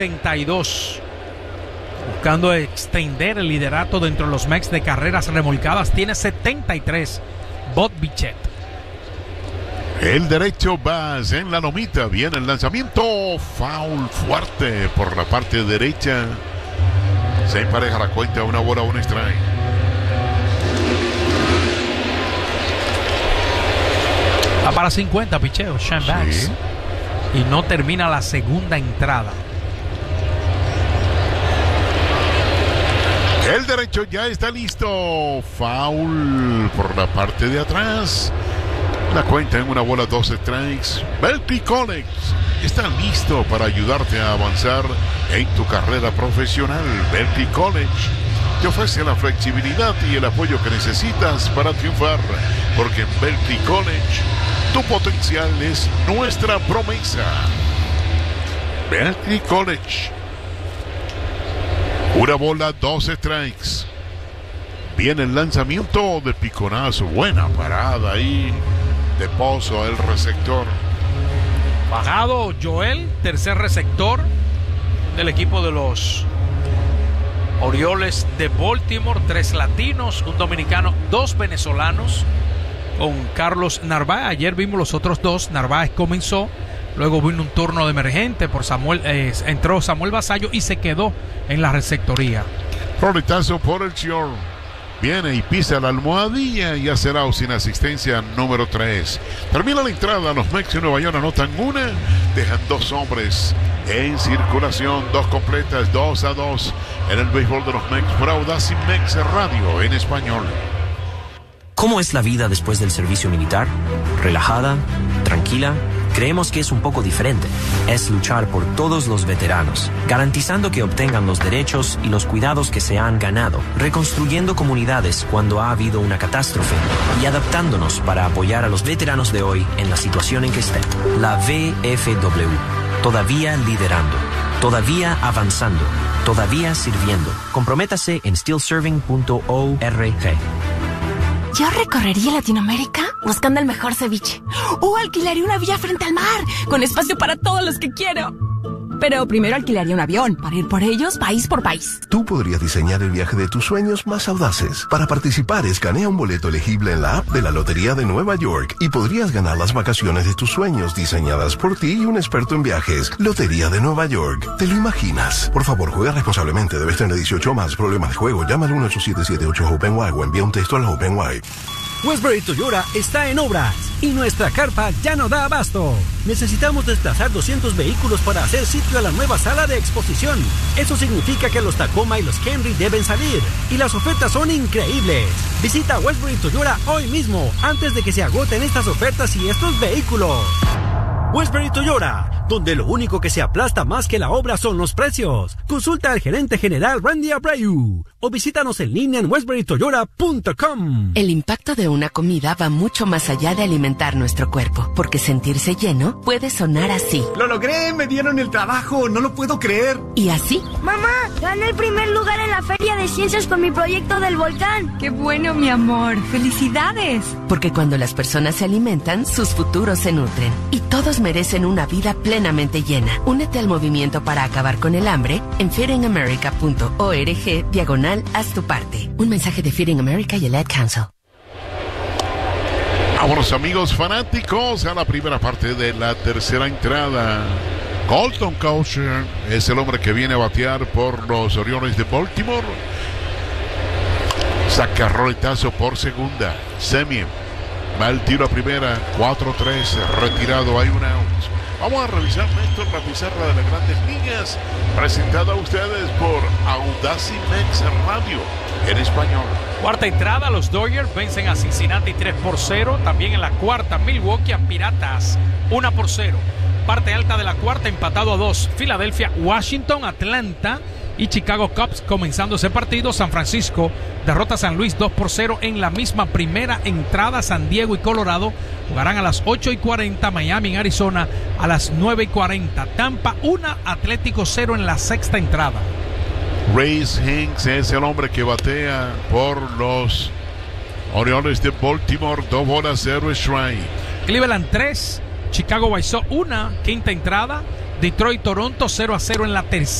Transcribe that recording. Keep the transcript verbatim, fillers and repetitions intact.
setenta y dos. Buscando extender el liderato dentro de los Mex de carreras remolcadas, tiene setenta y tres. Bob Bichette. El derecho va en la lomita. Viene el lanzamiento. Foul fuerte por la parte derecha. Se empareja la cuenta. Una bola, un strike. Va para cincuenta picheo, Shane Baz. Sí. Y no termina la segunda entrada. El derecho ya está listo. Foul por la parte de atrás. La cuenta en una bola, dos strikes. Berkeley College está listo para ayudarte a avanzar en tu carrera profesional. Berkeley College te ofrece la flexibilidad y el apoyo que necesitas para triunfar. Porque en Berkeley College tu potencial es nuestra promesa. Berkeley College. Una bola, dos strikes. Viene el lanzamiento de piconazo. Buena parada ahí de Pozo, el receptor. Bajado Joel, tercer receptor del equipo de los Orioles de Baltimore. Tres latinos, un dominicano, dos venezolanos con Carlos Narváez. Ayer vimos los otros dos. Narváez comenzó. Luego vino un turno de emergente por Samuel, eh, entró Samuel Basallo y se quedó en la receptoría. Roletazo por el short. Viene y pisa la almohadilla y hace el out sin asistencia número tres. Termina la entrada. Los Mex de Nueva York anotan una. Dejan dos hombres en circulación. Dos completas, dos a dos en el béisbol de los Mex. Por Audacy Mex Radio en español. ¿Cómo es la vida después del servicio militar? ¿Relajada? ¿Tranquila? Creemos que es un poco diferente. Es luchar por todos los veteranos, garantizando que obtengan los derechos y los cuidados que se han ganado, reconstruyendo comunidades cuando ha habido una catástrofe y adaptándonos para apoyar a los veteranos de hoy en la situación en que estén. La V F W, todavía liderando, todavía avanzando, todavía sirviendo. Comprométase en still serving punto org. Yo recorrería Latinoamérica buscando el mejor ceviche. O alquilaría una villa frente al mar, con espacio para todos los que quiero. Pero primero alquilaría un avión para ir por ellos país por país. Tú podrías diseñar el viaje de tus sueños más audaces. Para participar, escanea un boleto elegible en la app de la Lotería de Nueva York y podrías ganar las vacaciones de tus sueños diseñadas por ti y un experto en viajes. Lotería de Nueva York. ¿Te lo imaginas? Por favor, juega responsablemente. Debes tener dieciocho más. Problemas de juego. Llama al uno ocho siete siete ocho Open Y o envía un texto al Open Y. Westbury Toyota está en obras y nuestra carpa ya no da abasto. Necesitamos desplazar doscientos vehículos para hacer sitio a la nueva sala de exposición. Eso significa que los Tacoma y los Camry deben salir y las ofertas son increíbles. Visita Westbury Toyota hoy mismo antes de que se agoten estas ofertas y estos vehículos. Westbury Toyota, donde lo único que se aplasta más que la obra son los precios. Consulta al gerente general Randy Abreu o visítanos en línea en westbury toyota punto com. El impacto de una comida va mucho más allá de alimentar nuestro cuerpo, porque sentirse lleno puede sonar así. ¡Lo logré! ¡Me dieron el trabajo! ¡No lo puedo creer! ¿Y así? ¡Mamá! ¡Gané el primer lugar en la Feria de Ciencias con mi proyecto del volcán! ¡Qué bueno, mi amor! ¡Felicidades! Porque cuando las personas se alimentan, sus futuros se nutren. Y todos merecen una vida plenamente llena. Únete al movimiento para acabar con el hambre en feeding america punto org diagonal haz tu parte. Un mensaje de Feeding America y el Ad Council. Vámonos, amigos fanáticos, a la primera parte de la tercera entrada. Colton Cowsher es el hombre que viene a batear por los Orioles de Baltimore. Saca roletazo por segunda. Semien va el tiro a primera. cuatro tres, retirado, hay un out. Vamos a revisar, Néstor, la pizarra de las Grandes Ligas, presentada a ustedes por Audacy Mex Radio en español. Cuarta entrada, los Dodgers vencen a Cincinnati tres por cero. También en la cuarta, Milwaukee a Piratas uno por cero. Parte alta de la cuarta, empatado a dos. Filadelfia, Washington, Atlanta y Chicago Cubs comenzando ese partido. San Francisco derrota a San Luis dos por cero en la misma primera entrada. San Diego y Colorado jugarán a las ocho y cuarenta. Miami en Arizona a las nueve y cuarenta. Tampa uno, Atlético cero en la sexta entrada. Reyes Hinks es el hombre que batea por los Orioles de Baltimore. Dos bolas, cero strike. Cleveland tres, Chicago White Sox uno, quinta entrada. Detroit-Toronto cero a cero en la tercera.